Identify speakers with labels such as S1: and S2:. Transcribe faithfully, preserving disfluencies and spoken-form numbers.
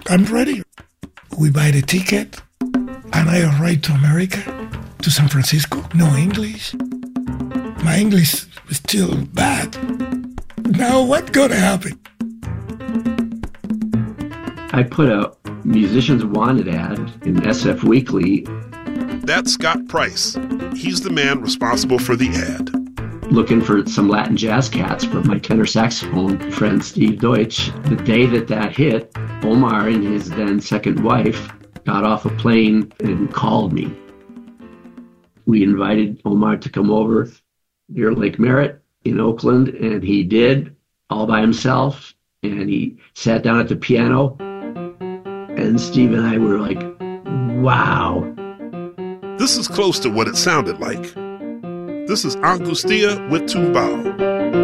S1: I'm ready. We buy the ticket, and I arrive to America, to San Francisco. No English. My English is still bad. Now what's going to happen?
S2: I put a Musicians Wanted ad in S F Weekly.
S3: That's Scott Price. He's the man responsible for the ad.
S2: Looking for some Latin jazz cats for my tenor saxophone friend Steve Deutsch. The day that that hit, Omar and his then second wife got off a plane and called me. We invited Omar to come over near Lake Merritt in Oakland, and he did, all by himself. And he sat down at the piano, and Steve and I were like, wow.
S3: This is close to what it sounded like. This is Angustia with Tumbao.